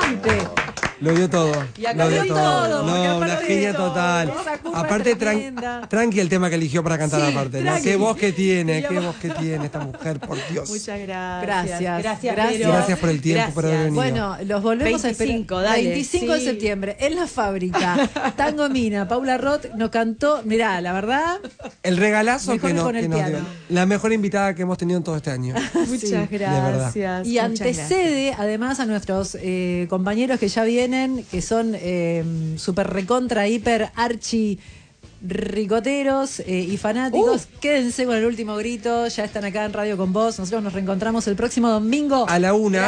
Lo dio todo. Y acá lo dio dio todo. todo, No, una aparte genia de todo, total. esa curva Aparte, tremenda. tranqui el tema que eligió para cantar Sí, aparte. ¿No? tranqui. Qué voz que tiene, Y qué yo- voz que tiene esta mujer, por Dios. Muchas gracias. Gracias. Gracias, Gracias. Vero. Gracias por el tiempo, por haber venido. Bueno, los volvemos 25, a esperar. dale. 25 de Sí. septiembre, en la fábrica. Tango Mina, Paula Roth nos cantó, mirá, la verdad, El regalazo Mejor que, con el que nos dio. piano. La mejor invitada que hemos tenido en todo este año. Muchas de verdad. gracias. y muchas antecede además a nuestros compañeros que ya vienen, que son super recontra, hiper, archi ricoteros y fanáticos. Quédense con el último grito, ya están acá en Radio con Vos. Nosotros nos reencontramos el próximo domingo A la 1.